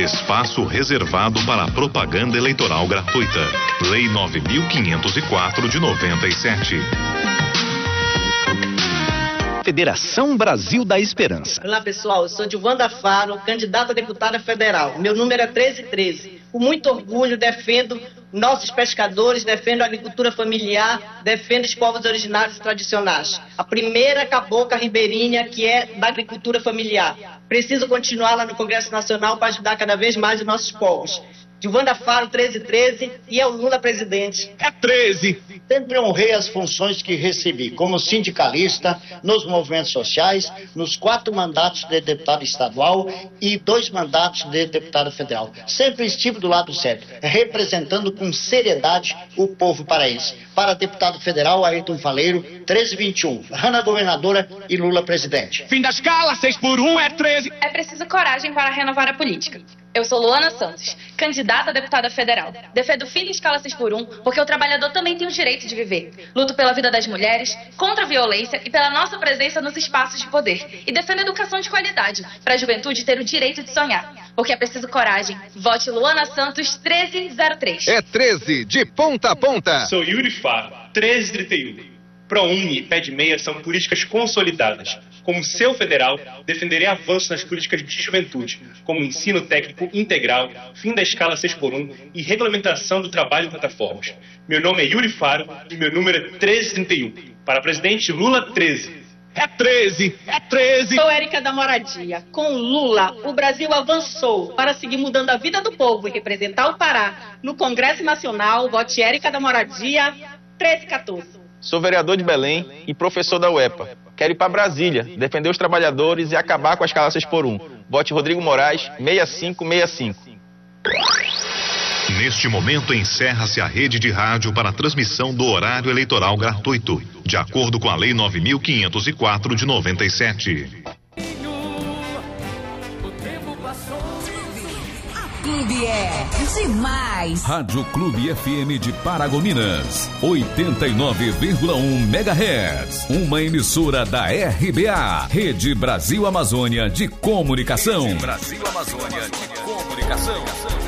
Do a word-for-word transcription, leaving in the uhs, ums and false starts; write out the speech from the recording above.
Espaço reservado para a propaganda eleitoral gratuita. Lei nove mil quinhentos e quatro de noventa e sete. Federação Brasil da Esperança. Olá pessoal, eu sou Dilvanda Faro, candidata a deputada federal. Meu número é treze treze. Com muito orgulho defendo nossos pescadores, defendo a agricultura familiar, defendo os povos originários tradicionais. A primeira cabocla ribeirinha que é da agricultura familiar. Preciso continuar lá no Congresso Nacional para ajudar cada vez mais os nossos povos. Dilvanda Faro, treze treze, e é o Lula presidente. É treze! Sempre honrei as funções que recebi, como sindicalista, nos movimentos sociais, nos quatro mandatos de deputado estadual e dois mandatos de deputado federal. Sempre estive do lado certo, representando com seriedade o povo paraense. Para deputado federal, Ayrton Faleiro, treze vinte e um. Hanna governadora e Lula presidente. Fim da escala, seis por um é treze. É preciso coragem para renovar a política. Eu sou Luana Santos, candidata a deputada federal. Defendo o fim da escala seis por um, porque o trabalhador também tem o direito de viver. Luto pela vida das mulheres, contra a violência e pela nossa presença nos espaços de poder. E defendo a educação de qualidade, para a juventude ter o direito de sonhar. Porque é preciso coragem. Vote Luana Santos, treze zero três. É treze, de ponta a ponta. Sou Yuri Faro, treze trinta e um. ProUni e Pé de Meia são políticas consolidadas. Como seu federal, defenderei avanços nas políticas de juventude, como ensino técnico integral, fim da escala seis por um e regulamentação do trabalho em plataformas. Meu nome é Yuri Faro e meu número é treze trinta e um. Para presidente Lula, treze. É treze, é treze. Sou Érica da Moradia. Com Lula, o Brasil avançou para seguir mudando a vida do povo e representar o Pará no Congresso Nacional. Vote Érica da Moradia, treze quatorze. Sou vereador de Belém e professor da U E P A. Quero ir para Brasília, defender os trabalhadores e acabar com a escala seis por um. Vote Rodrigo Moraes, seis cinco seis cinco. Neste momento encerra-se a rede de rádio para a transmissão do horário eleitoral gratuito, de acordo com a Lei nove mil quinhentos e quatro de noventa e sete. Clube é demais. Rádio Clube F M de Paragominas, oitenta e nove vírgula um megahertz. Uma emissora da R B A, Rede Brasil Amazônia de Comunicação. Rede Brasil Amazônia de Comunicação.